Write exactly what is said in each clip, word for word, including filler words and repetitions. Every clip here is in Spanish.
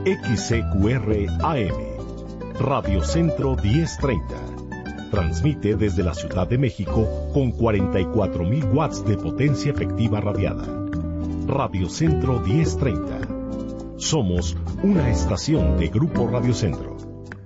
X C Q R A M, Radio Centro diez treinta. Transmite desde la Ciudad de México con cuarenta y cuatro mil watts de potencia efectiva radiada. Radio Centro diez treinta. Somos una estación de Grupo Radio Centro.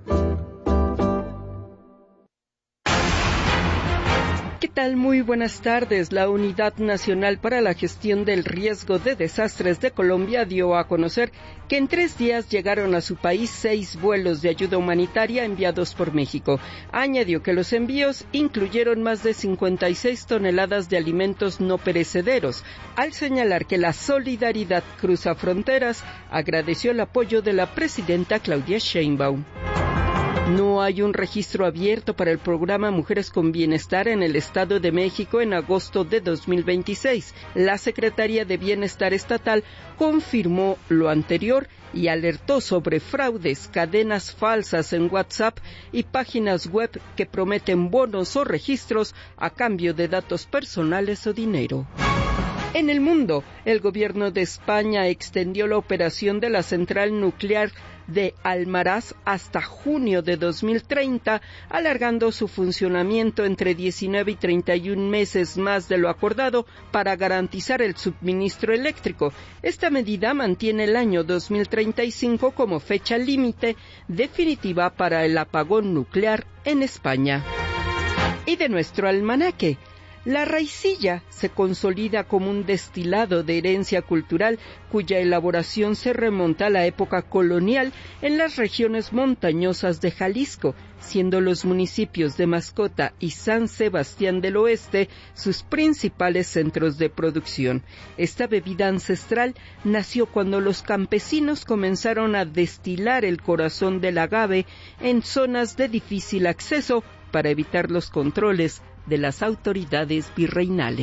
¿Qué tal? Muy buenas tardes. La Unidad Nacional para la Gestión del Riesgo de Desastres de Colombia dio a conocer que en tres días llegaron a su país seis vuelos de ayuda humanitaria enviados por México. Añadió que los envíos incluyeron más de cincuenta y seis toneladas de alimentos no perecederos, al señalar que la solidaridad cruza fronteras. Agradeció el apoyo de la presidenta Claudia Sheinbaum. No hay un registro abierto para el programa Mujeres con Bienestar en el Estado de México en agosto de dos mil veintiséis. La Secretaría de Bienestar Estatal confirmó lo anterior y alertó sobre fraudes, cadenas falsas en WhatsApp y páginas web que prometen bonos o registros a cambio de datos personales o dinero. En el mundo, el gobierno de España extendió la operación de la central nuclear de Almaraz hasta junio de dos mil treinta, alargando su funcionamiento entre diecinueve y treinta y un meses más de lo acordado para garantizar el suministro eléctrico. Esta medida mantiene el año dos mil treinta y cinco como fecha límite definitiva para el apagón nuclear en España. Y de nuestro almanaque. La raicilla se consolida como un destilado de herencia cultural cuya elaboración se remonta a la época colonial en las regiones montañosas de Jalisco, siendo los municipios de Mascota y San Sebastián del Oeste sus principales centros de producción. Esta bebida ancestral nació cuando los campesinos comenzaron a destilar el corazón del agave en zonas de difícil acceso para evitar los controles de las autoridades virreinales.